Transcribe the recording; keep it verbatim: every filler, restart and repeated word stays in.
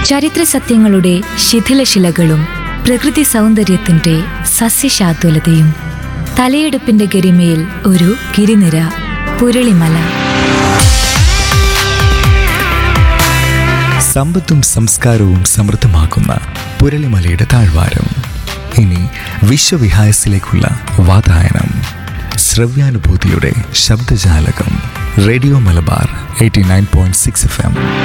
ചരിത്ര സത്യങ്ങളുടെ ശിഥിലശിലകളും പ്രകൃതി സൗന്ദര്യത്തിന്റെ സസ്യശാതുലതയും തലയെടുപ്പിന്റെ ഗരിമയിൽ ഒരു ഗിരിനിര പുരളിമല. സമ്പത്തും സംസ്കാരവും സമൃദ്ധമാക്കുന്ന പുരളിമലയുടെ താഴ്വാരം. ഇനി വിശ്വവിഹായസിലേക്കുള്ള വാതായനം. ശ്രവ്യാനുഭൂതിയുടെ ശബ്ദജാലകം. Radio Malabar eighty nine point six F M.